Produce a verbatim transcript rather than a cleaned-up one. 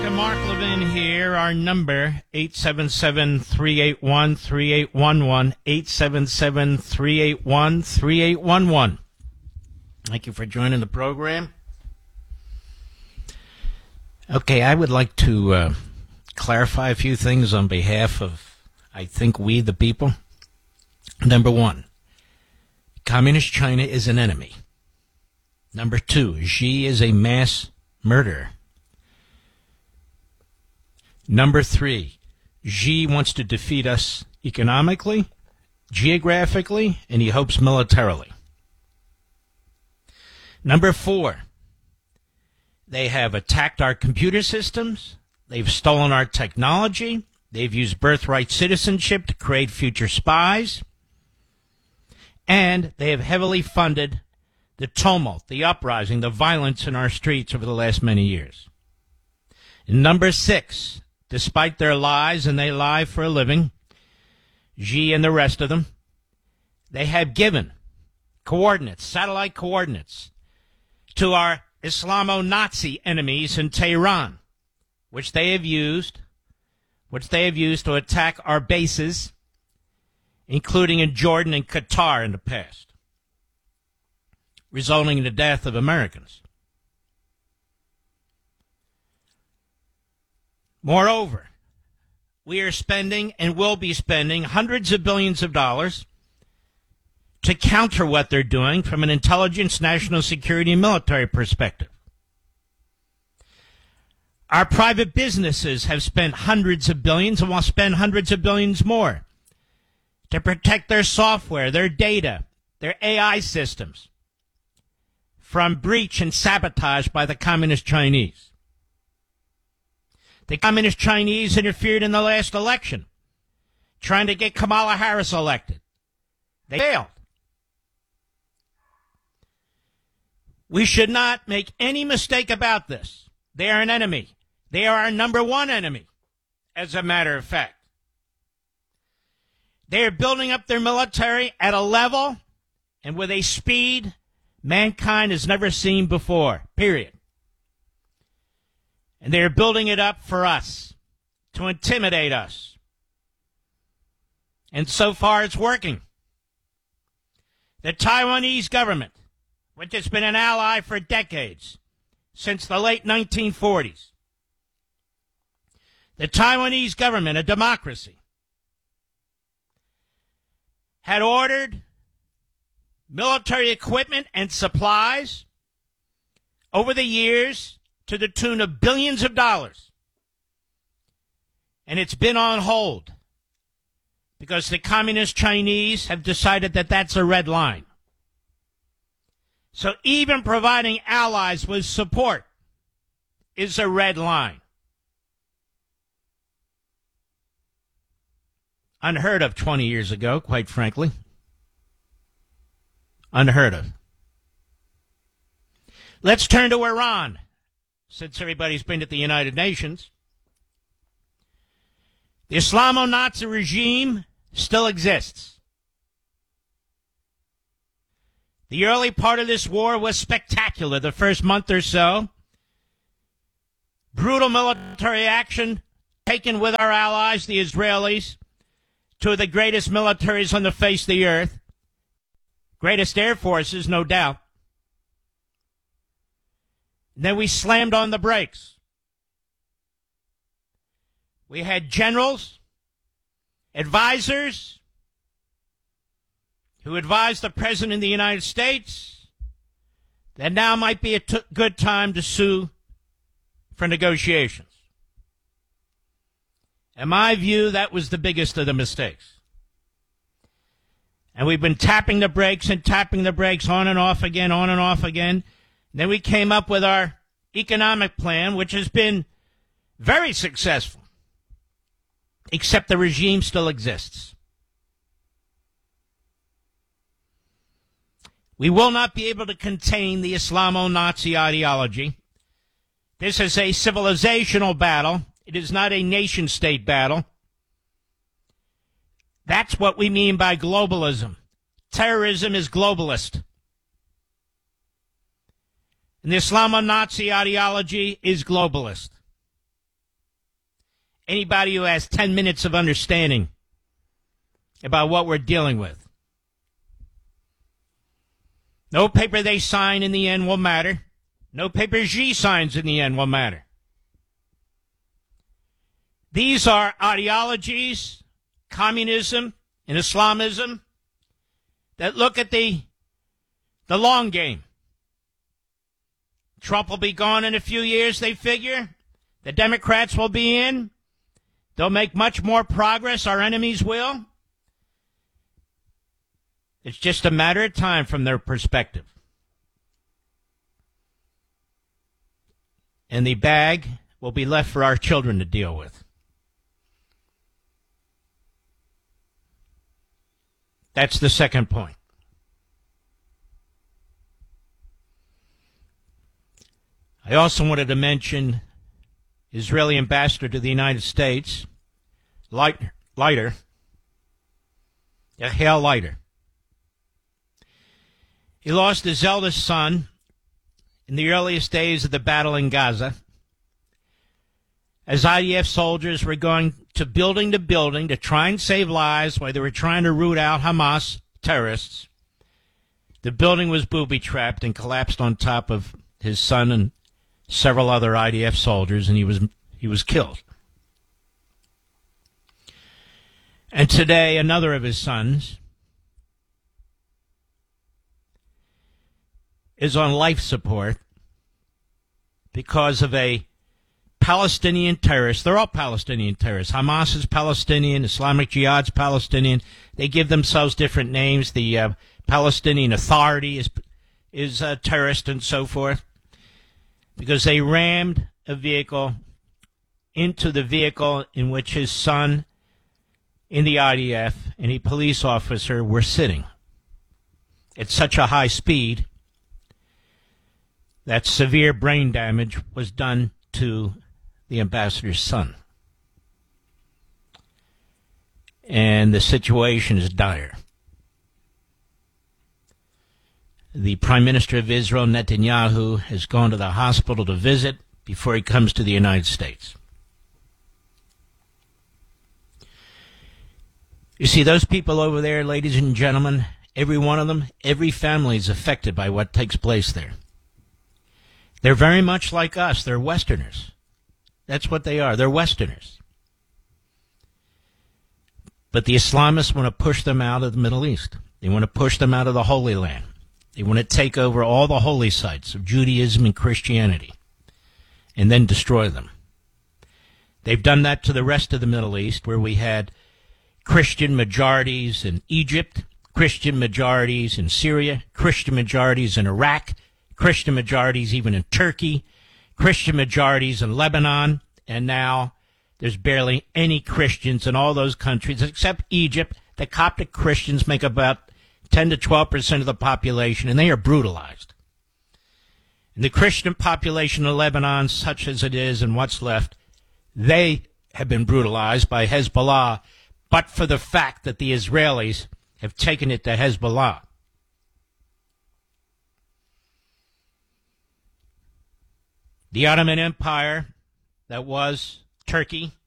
Mark Levin here. Our number, eight seven seven, three eight one, three eight one one, eight seven seven, three eight one, three eight one one. Thank you for joining the program. Okay, I would like to uh, clarify a few things on behalf of, I think, we the people. Number one, Communist China is an enemy. Number two, Xi is a mass murderer. Number three, Xi wants to defeat us economically, geographically, and he hopes militarily. Number four, they have attacked our computer systems, they've stolen our technology, they've used birthright citizenship to create future spies, and they have heavily funded the tumult, the uprising, the violence in our streets over the last many years. And number six, despite their lies, and they lie for a living, Xi and the rest of them, they have given coordinates, satellite coordinates, to our Islamo-Nazi enemies in Tehran, which they have used, which they have used to attack our bases, including in Jordan and Qatar in the past, resulting in the death of Americans. Moreover, we are spending and will be spending hundreds of billions of dollars to counter what they're doing from an intelligence, national security, and military perspective. Our private businesses have spent hundreds of billions and will spend hundreds of billions more to protect their software, their data, their A I systems from breach and sabotage by the Communist Chinese. The Communist Chinese interfered in the last election, trying to get Kamala Harris elected. They failed. We should not make any mistake about this. They are an enemy. They are our number one enemy, as a matter of fact. They are building up their military at a level and with a speed mankind has never seen before, period. And they're building it up for us, to intimidate us. And so far it's working. The Taiwanese government, which has been an ally for decades, since the late nineteen forties, the Taiwanese government, a democracy, had ordered military equipment and supplies over the years to the tune of billions of dollars. And it's been on hold because the Communist Chinese have decided that that's a red line. So even providing allies with support is a red line. Unheard of twenty years ago, quite frankly. Unheard of. Let's turn to Iran. Since everybody's been at the United Nations, the Islamo-Nazi regime still exists. The early part of this war was spectacular. The first month or so, brutal military action taken with our allies, the Israelis, two of the greatest militaries on the face of the earth, greatest air forces, no doubt. Then we slammed on the brakes. We had generals, advisors, who advised the President of the United States that now might be a t- good time to sue for negotiations. In my view, that was the biggest of the mistakes. And we've been tapping the brakes and tapping the brakes on and off again, on and off again. Then we came up with our economic plan, which has been very successful, except the regime still exists. We will not be able to contain the Islamo-Nazi ideology. This is a civilizational battle. It is not a nation-state battle. That's what we mean by globalism. Terrorism is globalist. And the Islamo-Nazi ideology is globalist. anybody who has ten minutes of understanding about what we're dealing with. No paper they sign in the end will matter. No paper Xi signs in the end will matter. These are ideologies, communism and Islamism, that look at the, the long game. Trump will be gone in a few years, they figure. The Democrats will be in. They'll make much more progress. Our enemies will. It's just a matter of time from their perspective. And the bag will be left for our children to deal with. That's the second point. I also wanted to mention Israeli ambassador to the United States, Leiter, Leiter Yael Leiter. He lost his eldest son in the earliest days of the battle in Gaza, as I D F soldiers were going to building to building to try and save lives while they were trying to root out Hamas terrorists. The building was booby-trapped and collapsed on top of his son and several other I D F soldiers, and he was he was killed. And today, another of his sons is on life support because of a Palestinian terrorist. They're all Palestinian terrorists. Hamas is Palestinian. Islamic Jihad's Palestinian. They give themselves different names. The uh, Palestinian Authority is is a terrorist and so forth, because they rammed a vehicle into the vehicle in which his son in the I D F and a police officer were sitting at such a high speed that severe brain damage was done to the ambassador's son. And the situation is dire. The Prime Minister of Israel, Netanyahu, has gone to the hospital to visit before he comes to the United States. You see, those people over there, ladies and gentlemen, every one of them, every family is affected by what takes place there. They're very much like us. They're Westerners. That's what they are. They're Westerners. But the Islamists want to push them out of the Middle East. They want to push them out of the Holy Land. They want to take over all the holy sites of Judaism and Christianity and then destroy them. They've done that to the rest of the Middle East, where we had Christian majorities in Egypt, Christian majorities in Syria, Christian majorities in Iraq, Christian majorities even in Turkey, Christian majorities in Lebanon, and now there's barely any Christians in all those countries except Egypt. The Coptic Christians make about ten to twelve percent of the population, and they are brutalized. And the Christian population of Lebanon, such as it is and what's left, they have been brutalized by Hezbollah, but for the fact that the Israelis have taken it to Hezbollah. The Ottoman Empire, that was Turkey,